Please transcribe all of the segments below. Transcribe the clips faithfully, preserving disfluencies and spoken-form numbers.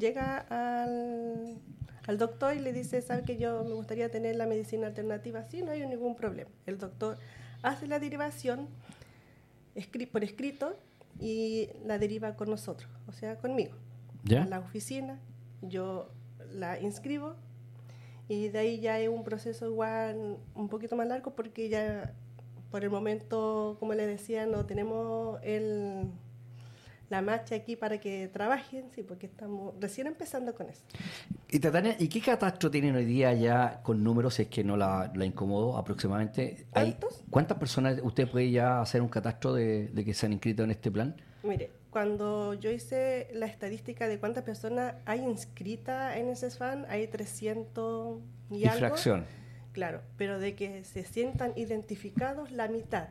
llega al, al doctor y le dice, ¿sabe que yo me gustaría tener la medicina alternativa? Sí, no hay ningún problema. El doctor hace la derivación escri- por escrito y la deriva con nosotros, o sea, conmigo. ¿Ya? A la oficina, yo la inscribo y de ahí ya es un proceso igual un poquito más largo porque ya por el momento, como les decía, no tenemos el, la marcha aquí para que trabajen, sí, porque estamos recién empezando con eso. Y Tatiana, ¿y qué catastro tienen hoy día ya con números, si es que no la, la incomodo aproximadamente? Hay- ¿Cuántos? ¿Cuántas personas usted puede ya hacer un catastro de, de que se han inscrito en este plan? Mire, cuando yo hice la estadística de cuántas personas hay inscritas en ese SESFAN, hay trescientos y, Y algo. fracción. Claro, pero de que se sientan identificados, la mitad.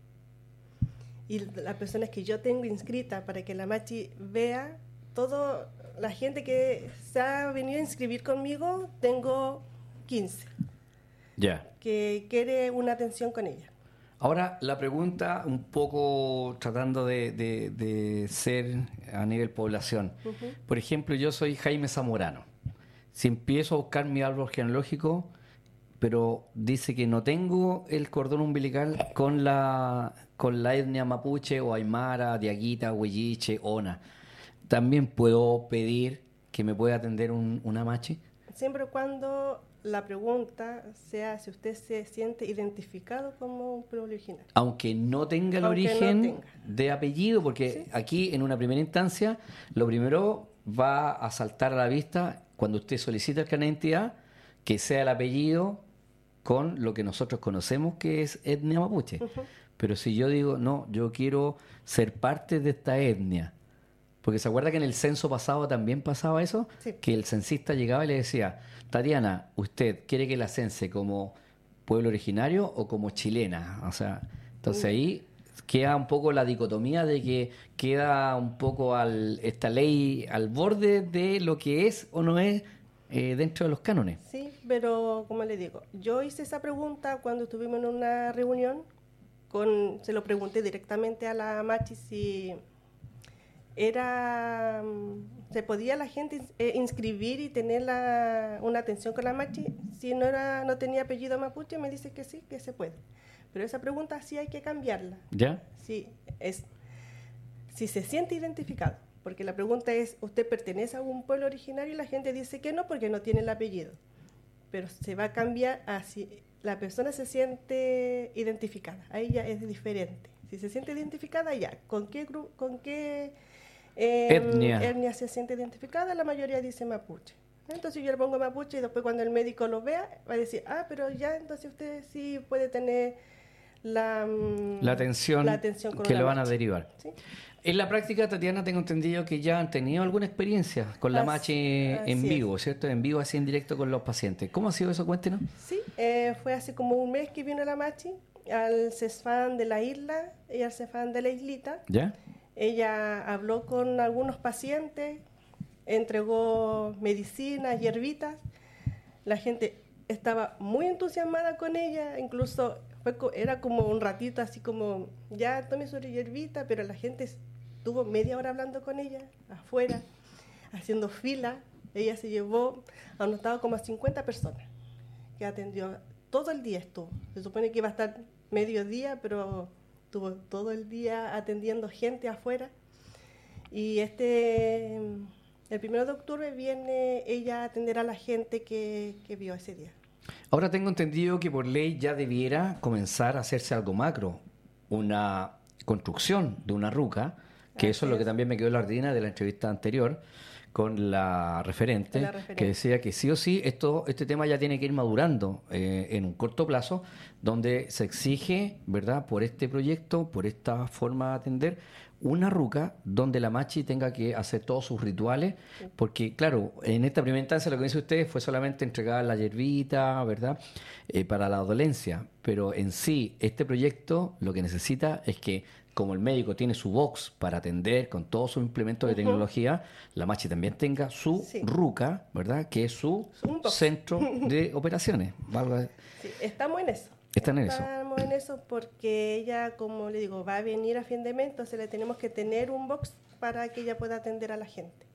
Y las personas que yo tengo inscritas para que la Machi vea, toda la gente que se ha venido a inscribir conmigo, tengo quince, Ya. que quiere una atención con ella. Ahora, la pregunta, un poco tratando de, de- de ser a nivel población. Ujú. Por ejemplo, yo soy Jaime Zamorano. Si empiezo a buscar mi árbol genealógico, pero dice que no tengo el cordón umbilical con la, con la etnia mapuche o aymara, diaguita, huilliche, ona, ¿también puedo pedir que me pueda atender un, una machi? Siempre y cuando la pregunta sea si usted se siente identificado como un pueblo originario. Aunque no tenga el Aunque no origen tenga. de apellido, porque Sí. aquí en una primera instancia, lo primero va a saltar a la vista cuando usted solicita el carnet de identidad, que sea el apellido con lo que nosotros conocemos que es etnia mapuche. Ujú. Pero si yo digo, no, yo quiero ser parte de esta etnia, porque se acuerda que en el censo pasado también pasaba eso, Sí. que el censista llegaba y le decía, Tatiana, ¿usted quiere que la cense como pueblo originario o como chilena? O sea, entonces ahí queda un poco la dicotomía de que queda un poco al, esta ley al borde de lo que es o no es eh, dentro de los cánones. Sí, pero como le digo, yo hice esa pregunta cuando estuvimos en una reunión, con, se lo pregunté directamente a la Machi si era, mm, se podía la gente ins- eh, inscribir y tener la, una atención con la Machi, si no era, no tenía apellido mapuche, me dice que sí, que se puede. Pero esa pregunta sí hay que cambiarla. ¿Ya? Sí, es si se siente identificado, porque la pregunta es, ¿usted pertenece a un pueblo originario? Y la gente dice que no porque no tiene el apellido. Pero se va a cambiar a si la persona se siente identificada. Ahí ya es diferente. Si se siente identificada, ya. ¿Con qué, gru- con qué eh, Etnia. etnia se siente identificada? La mayoría dice mapuche. Entonces yo le pongo mapuche y después cuando el médico lo vea, va a decir, ah, pero ya, entonces usted sí puede tener la, mm, La atención, la atención con que una le van a machi. derivar. ¿Sí? En la práctica, Tatiana, tengo entendido que ya han tenido alguna experiencia con la Así- machi en así vivo, ¿cierto? En vivo, así en directo con los pacientes. ¿Cómo ha sido eso? Cuéntenos. Sí, eh, fue hace como un mes que vino la Machi al CESFAN de la isla y al CESFAN de la islita. ¿Ya? Ella habló con algunos pacientes, entregó medicinas, hierbitas. La gente estaba muy entusiasmada con ella, incluso fue, co- era como un ratito así como, ya tome su hierbita, pero la gente estuvo media hora hablando con ella afuera, haciendo fila. Ella se llevó, anotado como a cincuenta personas que atendió, todo el día estuvo. Se supone que iba a estar mediodía, pero estuvo todo el día atendiendo gente afuera. Y este, el primero de octubre viene ella a atender a la gente que, que vio ese día. Ahora tengo entendido que por ley ya debiera comenzar a hacerse algo macro, una construcción de una ruca, que Así eso es lo que es. también me quedó en la ordina de la entrevista anterior con la referente, La referente. que decía que sí o sí esto, este tema ya tiene que ir madurando eh, en un corto plazo, donde se exige, ¿verdad?, por este proyecto, por esta forma de atender, una ruca donde la machi tenga que hacer todos sus rituales, porque claro, en esta primera instancia lo que dice usted fue solamente entregar la hierbita, ¿verdad?, eh, para la dolencia, pero en sí este proyecto lo que necesita es que como el médico tiene su box para atender con todos sus implementos de Ujú. tecnología, la machi también tenga su Sí. ruca, ¿verdad?, que es su Un box. centro de operaciones. Valga- Sí, estamos en eso. Están en eso. Estamos en eso porque ella, como le digo, va a venir a fin de mes, entonces le tenemos que tener un box para que ella pueda atender a la gente.